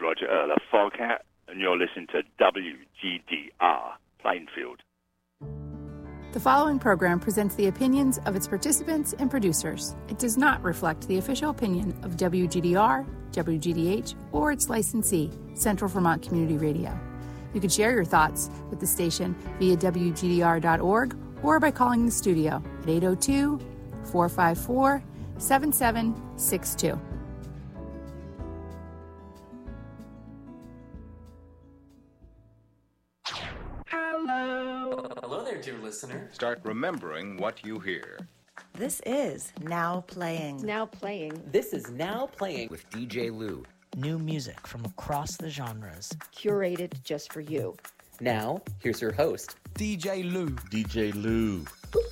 Roger Erler, Foghat, and you're listening to WGDR, Plainfield. The following program presents the opinions of its participants and producers. It does not reflect the official opinion of WGDR, WGDH, or its licensee, Central Vermont Community Radio. You can share your thoughts with the station via WGDR.org or by calling the studio at 802-454-7762. Hello there, dear listener. Start remembering what you hear. This is Now Playing. Now Playing. This is Now Playing With DJ Lou. New music from across the genres. Curated just for you. Now, here's your host, DJ Lou. DJ Lou.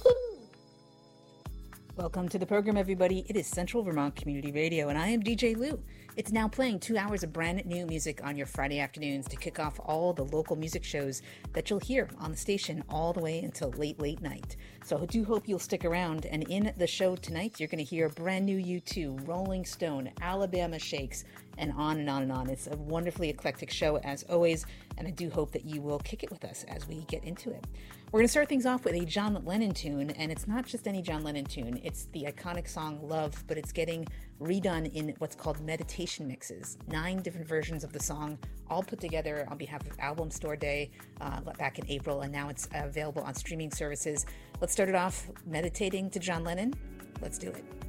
Welcome to the program, everybody. It is Central Vermont Community Radio, and I am DJ Lou. It's Now Playing 2 hours of brand new music on your Friday afternoons to kick off all the local music shows that you'll hear on the station all the way until late night. So I do hope you'll stick around. And in the show tonight, you're going to hear brand new U2, Rolling Stone, Alabama Shakes, and on and on and on. It's a wonderfully eclectic show as always, and I do hope that you will kick it with us as we get into it. We're going to start things off with a John Lennon tune, and it's not just any John Lennon tune. It's the iconic song Love, but it's getting redone in what's called meditation mixes. 9 different versions of the song, all put together on behalf of Album Store Day back in April, and now it's available on streaming services. Let's start it off meditating to John Lennon. Let's do it.